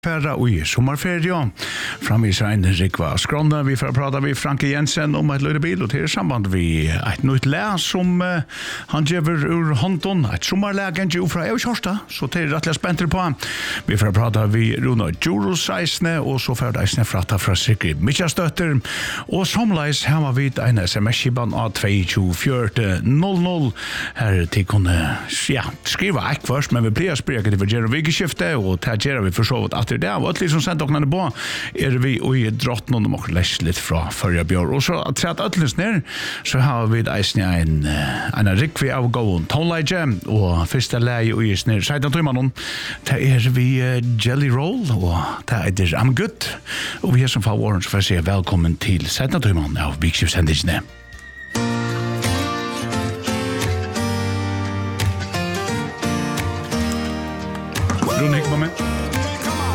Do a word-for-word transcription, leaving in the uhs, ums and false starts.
Färra ui sommarferie fram i Svein Rikva Skronna. Vi får prata med Franke Jensen om et løyrebil, og til samband vi et nytt læ som uh, han gjør ur hånden, et sommarlæg en jo fra Eukjørsta, så til rettelig spenter på. Vi får prata med Runa Djuros eisne, og så får det eisne frata fra Sigrid Mitjastøtter, og somleis her var vi en sms-kiban av to fire null null. Her til kunne ja, skriva ek først, men vi blir spyrja til vi gjør vikeskifte, og til gjør vi for så vidt at det er alt liksom sendt okna på er vi i drottn og mokk les litt fra førja bjør og så at at øtles ner så har vi eisne en en rikvi av gåen tonleidje og første leie og i snir seitan tøymanon det er vi uh, Jelly Roll og det er I'm Good og vi er som favor så får jeg si velkommen til seitan tøymanon av vikskiftshendisene.